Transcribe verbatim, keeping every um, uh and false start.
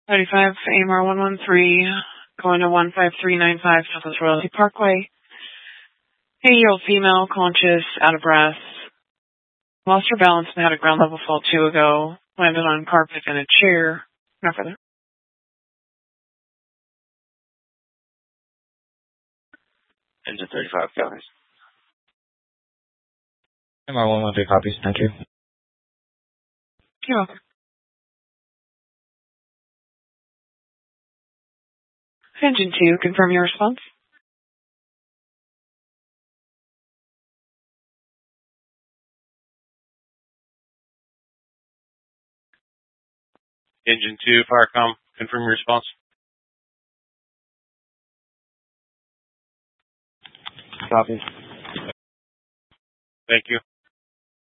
thirty-five A M R one one three, going to one five three nine five Southwest Royalty Parkway. eighty-year-old female, conscious, out of breath. Lost her balance and had a ground level fall two ago. Landed on carpet and a chair. No further. Engine thirty-five copies. M R one one three copies, thank you. You're welcome. Engine two, confirm your response. Engine two, Firecom, confirm your response. Copy. Thank you.